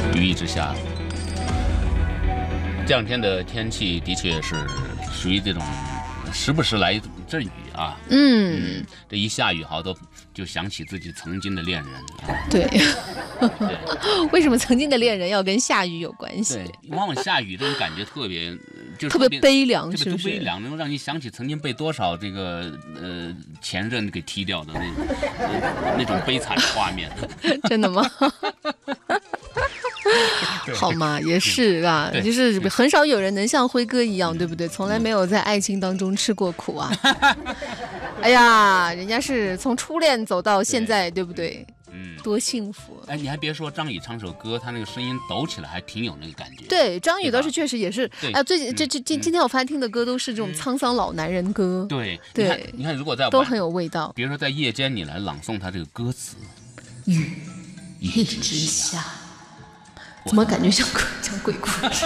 雨一直下。这两天的天气的确是属于这种时不时来一阵雨啊。这一下雨好多就想起自己曾经的恋人。 对，为什么曾经的恋人要跟下雨有关系？ 对，往往下雨这种感觉特别，就是特别悲凉， 是不是？特别悲凉，能让你想起曾经被多少这个前任给踢掉的那种悲惨的画面。 真的吗？好嘛，也是啊，就是很少有人能像辉哥一样，对不对？从来没有在爱情当中吃过苦啊。哎呀，人家是从初恋走到现在，对不对？多幸福！ 哎，你还别说，张宇唱首歌，他那个声音抖起来还挺有那个感觉。 对，张宇倒是确实也是。哎，最近今天我发现听的歌都是这种沧桑老男人歌。 对，你看，如果在都很有味道。 比如说在夜间，你来朗诵他这个歌词， 雨一直下。怎么感觉像鬼故事？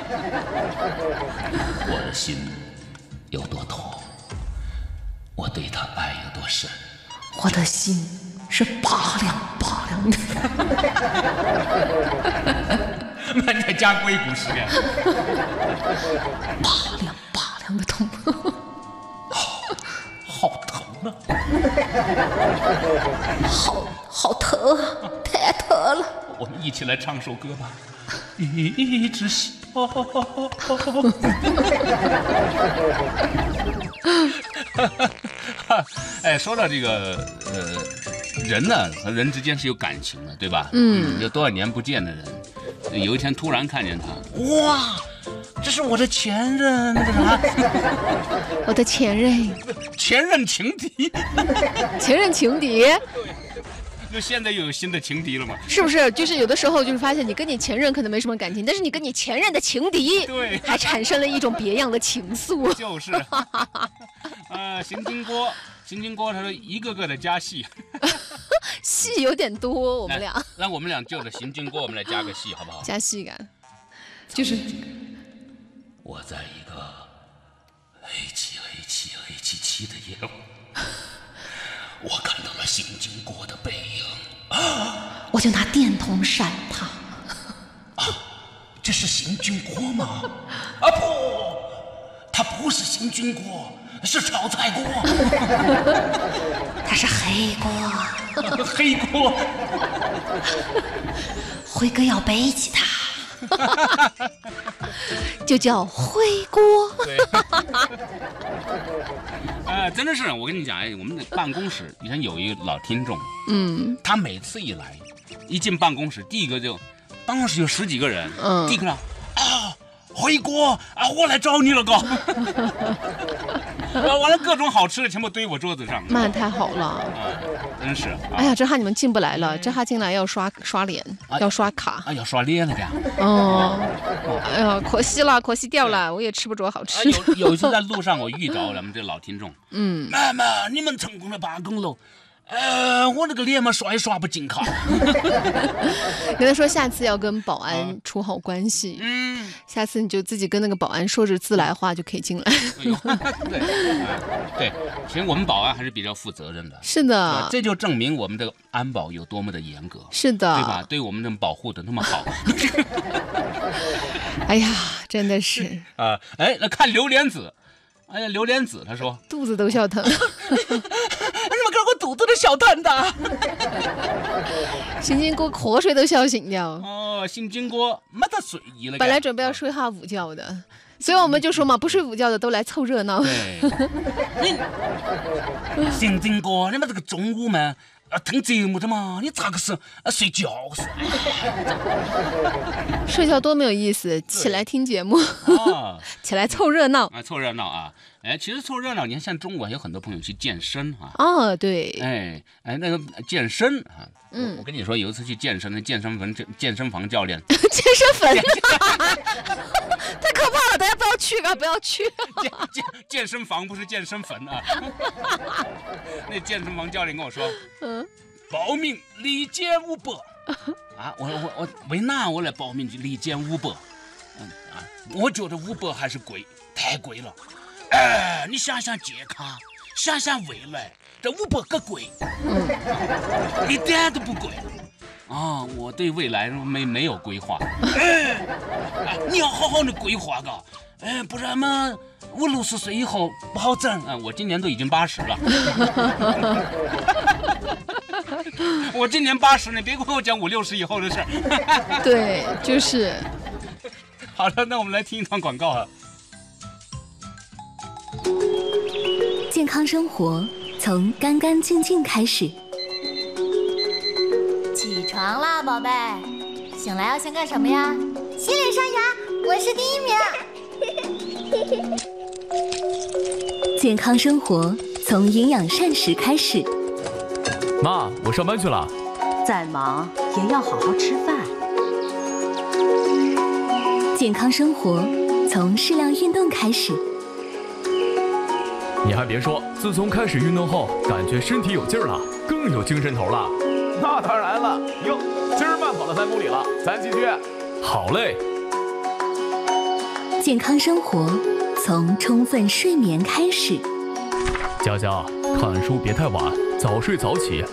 我的心有多痛，我对他爱有多深。 我的心是拔凉拔凉的。 那你还加鬼故事呀？ 拔凉拔凉的痛。 好疼啊！ 好疼啊！太疼了。 我们一起来唱首歌吧。一直下。哎，说到这个人呢和人之间是有感情的，对吧？有多少年不见的人，有一天突然看见他，哇，这是我的前任，那个啥， 我的前任情敌， 前任情敌。 就现在又有新的情敌了嘛？ 是不是？就是有的时候就是发现你跟你前任可能没什么感情，但是你跟你前任的情敌， 对， 还产生了一种别样的情愫。 就是，邢金锅他说一个个的加戏， 戏有点多，我们俩。 让我们俩就着邢金锅，我们来加个戏好不好？ 加戏感，就是我在一个黑漆的夜晚。我看到了邢金锅的背影， 我就拿电筒闪他。 这是邢金锅吗？啊不，他不是邢金锅，是炒菜锅。 他是黑锅。 黑锅。 辉哥要背起他。就叫辉锅。 对。真的是，我跟你讲，我们的办公室以前有一个老听众，他每次一来，一进办公室，第一个就，办公室有10几个人，第一个辉锅啊，我来找你了，哥。完了，各种好吃的全部堆我桌子上。 那太好了， 真是。 哎呀，这下你们进不来了，这下进来要刷脸，要刷卡。 要刷脸了呀。 哎呀，可惜了，可惜掉了，我也吃不着好吃。 有一次在路上，我遇着咱们这老听众，妈妈，你们成功的罢工了。我那个脸嘛刷也刷不进卡。 跟他说下次要跟保安处好关系，下次你就自己跟那个保安说着自来话就可以进来。 对，其实我们保安还是比较负责任的。 是的，这就证明我们的安保有多么的严格。 是的， 对吧？对我们的保护的那么好。 哎呀，真的是那看榴莲子。哎呀，榴莲子，他说肚子都笑疼。 你们看我肚子都笑疼的。 邢金锅瞌睡都笑醒掉。 邢金锅没得睡意了。 本来准备要睡下午觉的，所以我们就说嘛，不睡午觉的都来凑热闹。 对。邢金锅，你们这个中午嘛，听节目的嘛，你咋个是睡觉是？ 睡觉多没有意思，起来听节目，起来凑热闹凑热闹啊！其实凑热闹，你看像中国有很多朋友去健身啊。 对。 那个健身啊，我跟你说，有一次去健身的健身房教练， 健身房，太可怕了，大家不要去啊，不要去。 健身房不是健身坟啊。那健身房教练跟我说，报名立减500。我为哪我来报名立减500？我觉得500还是贵，太贵了。你想想健康，想想未来，这500可贵，一点都不贵。 啊，我对未来没有规划。你要好好的规划个，不然嘛，我60岁以后不好整啊。我今年都已经80了。我今年80呢，别跟我讲50、60以后的事。 对，就是。 好了，那我们来听一段广告啊。 健康生活从干干净净开始。 起床啦，宝贝！醒来要先干什么呀？洗脸刷牙，我是第1名。 健康生活从营养膳食开始。 妈，我上班去了。 再忙也要好好吃饭。 健康生活从适量运动开始。 你还别说，自从开始运动后，感觉身体有劲儿了，更有精神头了。 那当然了，哟，今儿慢跑了3公里了，咱继续。 好嘞。 健康生活从充分睡眠开始。 佳佳，看书别太晚，早睡早起，